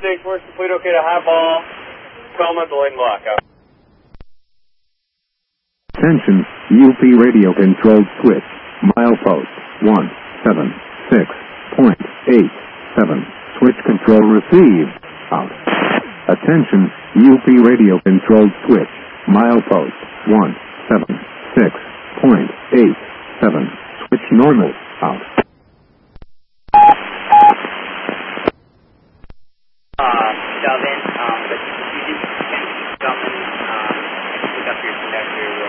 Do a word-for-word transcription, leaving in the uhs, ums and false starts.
six, works complete, okay to highball, Tacoma, delayed and block, out. Attention, U P radio controlled switch, milepost one seven six point eight seven, switch control received, out. Attention, U P radio controlled switch, milepost one seven six point eight seven, switch normal, out. Uh, Delvin, um, but you just can come and, um, pick up your conductor